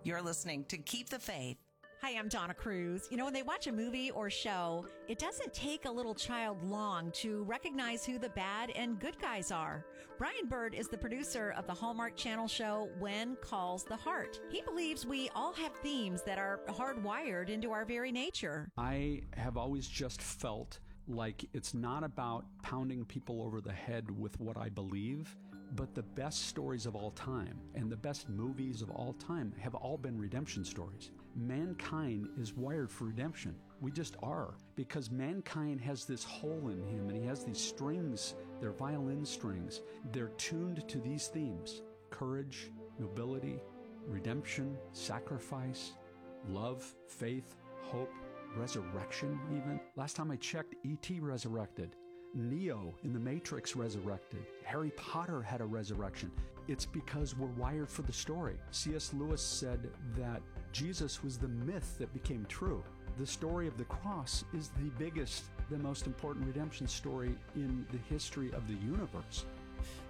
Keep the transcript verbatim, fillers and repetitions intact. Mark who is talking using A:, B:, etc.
A: You're listening to Keep the Faith.
B: Hi, I'm Donna Cruz. You know, when they watch a movie or show, it doesn't take a little child long to recognize who the bad and good guys are. Brian Bird is the producer of the Hallmark Channel show When Calls the Heart. He believes we all have themes that are hardwired into our very nature.
C: I have always just felt like it's not about pounding people over the head with what I believe, but the best stories of all time and the best movies of all time have all been redemption stories. Mankind is wired for redemption. We just are, because mankind has this hole in him, and he has these strings, they're violin strings. They're tuned to these themes: courage, nobility, redemption, sacrifice, love, faith, hope, resurrection even. Last time I checked, E T resurrected. Neo in the Matrix resurrected. Harry Potter had a resurrection. It's because we're wired for the story. C S Lewis said that Jesus was the myth that became true. The story of the cross is the biggest, the most important redemption story in the history of the universe.